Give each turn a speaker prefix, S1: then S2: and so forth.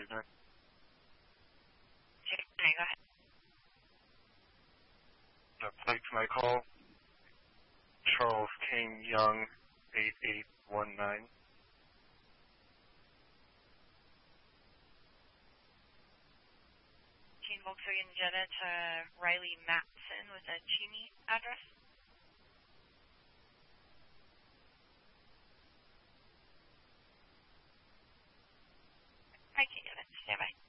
S1: please, ma'am?
S2: Okay, go ahead.
S1: The plate to my call, Charles Kane Young, 8819.
S2: Volkswagen Jetta to Riley Matson with a Cheney address. I can get it. Stand by.